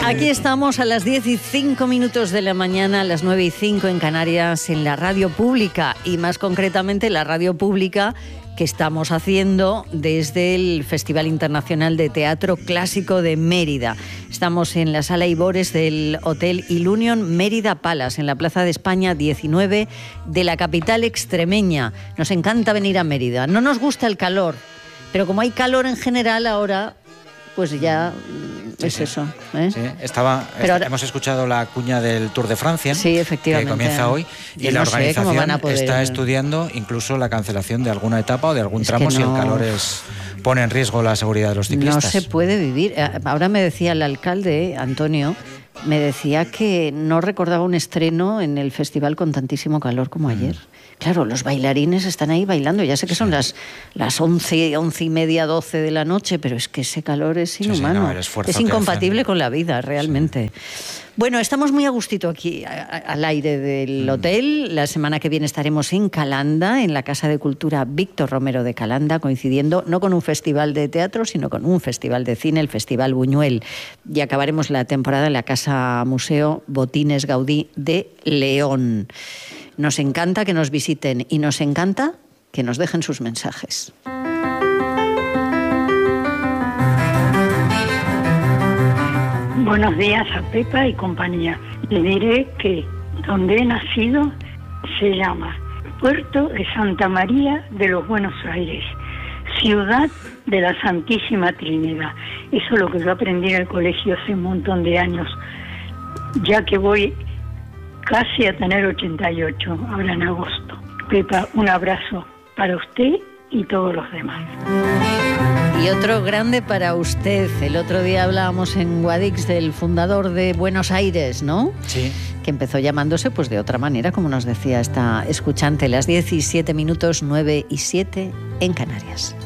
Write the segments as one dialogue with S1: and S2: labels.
S1: Aquí estamos a las 10:05 de la mañana, a las 9:05 en Canarias, en la radio pública, y más concretamente la radio pública que estamos haciendo desde el Festival Internacional de Teatro Clásico de Mérida. Estamos en la Sala Ibores del Hotel Ilunion Mérida Palace, en la Plaza de España 19 de la capital extremeña. Nos encanta venir a Mérida. No nos gusta el calor, pero como hay calor en general ahora, pues ya es eso.
S2: Sí, hemos escuchado la cuña del Tour de Francia,
S1: sí, efectivamente,
S2: que comienza hoy, y la organización está estudiando incluso la cancelación de alguna etapa o de algún tramo si el calor pone en riesgo la seguridad de los ciclistas.
S1: No se puede vivir. Ahora me decía el alcalde, Antonio, me decía que no recordaba un estreno en el festival con tantísimo calor como ayer. Claro, los bailarines están ahí bailando. Ya sé que son las 11:30, 12 de la noche, pero es que ese calor es inhumano. Es incompatible con la vida, realmente. Sí. Bueno, estamos muy a gustito aquí al aire del hotel. La semana que viene estaremos en Calanda, en la Casa de Cultura Víctor Romero de Calanda, coincidiendo no con un festival de teatro, sino con un festival de cine, el Festival Buñuel. Y acabaremos la temporada en la Casa Museo Botines Gaudí de León. Nos encanta que nos visiten y nos encanta que nos dejen sus mensajes.
S3: Buenos días a Pepa y compañía. Le diré que donde he nacido se llama Puerto de Santa María de los Buenos Aires, ciudad de la Santísima Trinidad. Eso es lo que yo aprendí en el colegio hace un montón de años, ya que voy casi a tener 88, ahora en agosto. Pepa, un abrazo para usted y todos los demás.
S1: Y otro grande para usted. El otro día hablábamos en Guadix del fundador de Buenos Aires, ¿no?
S2: Sí.
S1: Que empezó llamándose pues de otra manera, como nos decía esta escuchante. Las 17 minutos, 9:07 en Canarias.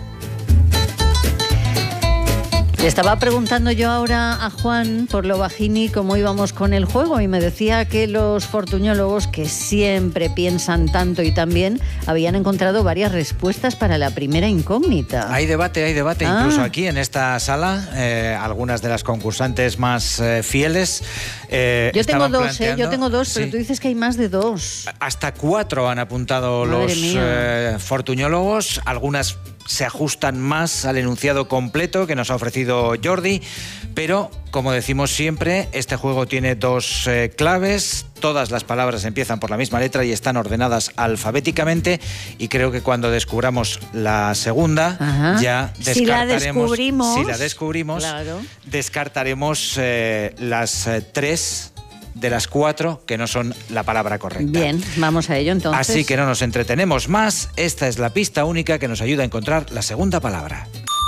S1: Le estaba preguntando yo ahora a Juan por lo bajini cómo íbamos con el juego, y me decía que los fortuñólogos, que siempre piensan tanto y tan bien, habían encontrado varias respuestas para la primera incógnita.
S2: Hay debate, incluso aquí en esta sala, algunas de las concursantes más fieles.
S1: Yo tengo dos, pero tú dices que hay más de dos.
S2: Hasta 4 han apuntado los fortuñólogos, algunas se ajustan más al enunciado completo que nos ha ofrecido Jordi, pero como decimos siempre, este juego tiene dos claves. Todas las palabras empiezan por la misma letra y están ordenadas alfabéticamente, y creo que cuando descubramos la segunda, ya descartaremos. Si la descubrimos, claro, descartaremos las 3 de las 4 que no son la palabra correcta.
S1: Bien, vamos a ello entonces.
S2: Así que no nos entretenemos más. Esta es la pista única que nos ayuda a encontrar la segunda palabra.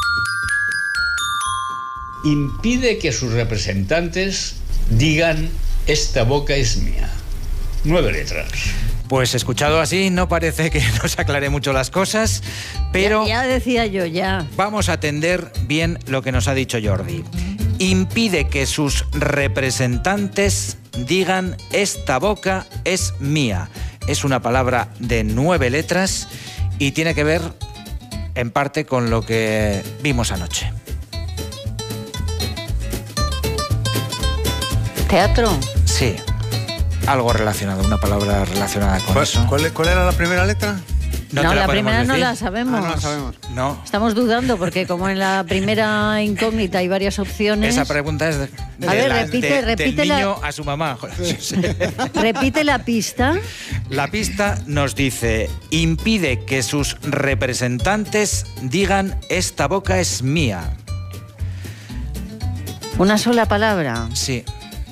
S4: Impide que sus representantes digan esta boca es mía. 9 letras.
S2: Pues escuchado así, no parece que nos aclare mucho las cosas, pero
S1: ya decía yo,
S2: vamos a atender bien lo que nos ha dicho Jordi. Impide que sus representantes digan esta boca es mía. Es una palabra de 9 letras y tiene que ver en parte con lo que vimos anoche.
S1: ¿Teatro?
S2: Sí, algo relacionado, una palabra relacionada con eso.
S5: ¿Cuál era la primera letra?
S1: No, la primera no la sabemos.
S5: No la sabemos.
S2: No.
S1: Estamos dudando porque como en la primera incógnita hay varias opciones.
S2: Esa pregunta es repite del niño a su mamá.
S1: Repite la pista.
S2: La pista nos dice: impide que sus representantes digan esta boca es mía.
S1: ¿Una sola palabra?
S2: Sí.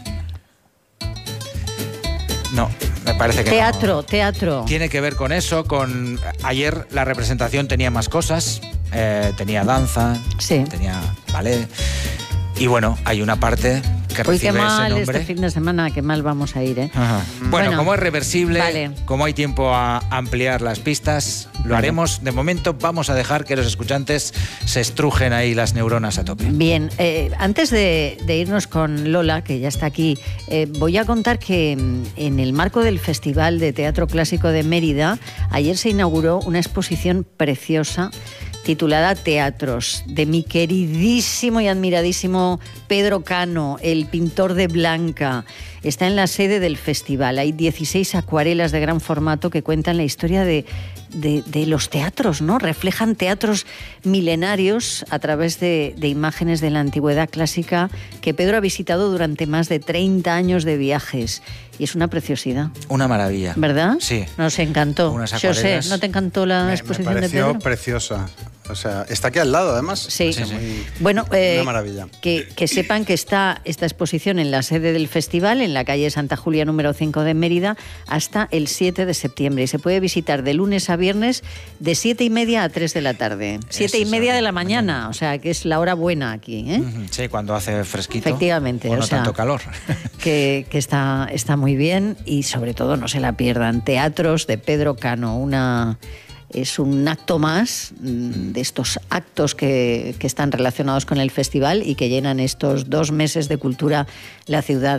S2: No, me parece que
S1: Teatro.
S2: Tiene que ver con eso, con... Ayer la representación tenía más cosas, tenía danza, tenía ballet, y bueno, hay una parte que recibe ese nombre.
S1: Qué mal este fin de semana, qué mal vamos a ir, ¿eh?
S2: Bueno, como es reversible, como hay tiempo a ampliar las pistas, lo haremos. De momento vamos a dejar que los escuchantes se estrujen ahí las neuronas a tope.
S1: Bien, antes de irnos con Lola, que ya está aquí, voy a contar que en el marco del Festival de Teatro Clásico de Mérida, ayer se inauguró una exposición preciosa titulada Teatros, de mi queridísimo y admiradísimo Pedro Cano, el pintor de Blanca. Está en la sede del festival. Hay 16 acuarelas de gran formato que cuentan la historia de los teatros, ¿no? Reflejan teatros milenarios a través de imágenes de la antigüedad clásica que Pedro ha visitado durante más de 30 años de viajes. Y es una preciosidad.
S2: Una maravilla.
S1: ¿Verdad?
S2: Sí.
S1: Nos encantó. José, ¿no te encantó la exposición de Pedro?
S5: Me pareció preciosa. O sea, está aquí al lado, además.
S1: Sí.
S5: Muy,
S1: bueno,
S5: una maravilla.
S1: Que sepan que está esta exposición en la sede del festival, en la calle Santa Julia número 5 de Mérida, hasta el 7 de septiembre. Y se puede visitar de lunes a viernes de 7:30 a 3 de la tarde. 7:30 de la mañana, o sea, que es la hora buena aquí, ¿eh?
S2: Sí, cuando hace fresquito.
S1: Efectivamente.
S2: O no tanto calor.
S1: Que está muy bien y sobre todo no se la pierdan. Teatros de Pedro Cano, es un acto más de estos actos que están relacionados con el festival y que llenan estos 2 meses de cultura la ciudad